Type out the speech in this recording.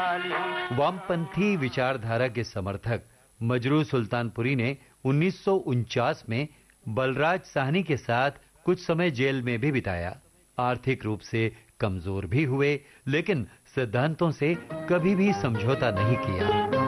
वामपंथी विचारधारा के समर्थक मजरू सुल्तानपुरी ने 1949 में बलराज साहनी के साथ कुछ समय जेल में भी बिताया। आर्थिक रूप से कमजोर भी हुए, लेकिन सिद्धांतों से कभी भी समझौता नहीं किया।